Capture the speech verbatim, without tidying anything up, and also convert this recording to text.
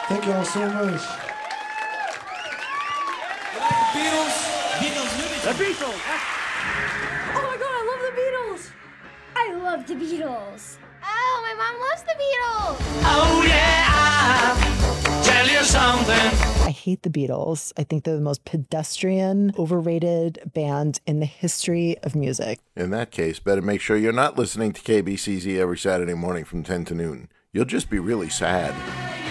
Thank you all so much. Beatles. Beatles. The Beatles. Oh my god, I love the Beatles. I love the Beatles. Oh, my mom loves the Beatles. Oh yeah, I'll tell you something. I hate the Beatles. I think they're the most pedestrian, overrated band in the history of music. In that case, better make sure you're not listening to K B C Z every Saturday morning from ten to noon. You'll just be really sad.